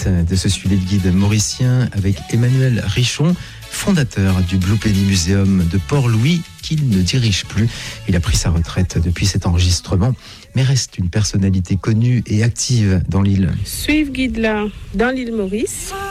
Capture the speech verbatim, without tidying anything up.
suite de ce suivi de guide mauricien avec Emmanuel Richon, fondateur du Blue Penny Museum de Port-Louis, qu'il ne dirige plus. Il a pris sa retraite depuis cet enregistrement, mais reste une personnalité connue et active dans l'île. Suivre guide là dans l'île Maurice.